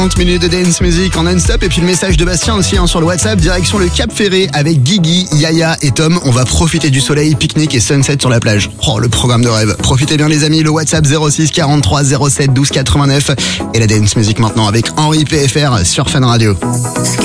30 minutes de dance music en non-stop et puis le message de Bastien aussi sur le WhatsApp, direction le Cap Ferré avec Guigui, Yaya et Tom. On va profiter du soleil, pique-nique et sunset sur la plage. Oh, le programme de rêve. Profitez bien les amis, le WhatsApp 06 43 07 12 89 et la dance music maintenant avec Henri PFR sur Fun Radio.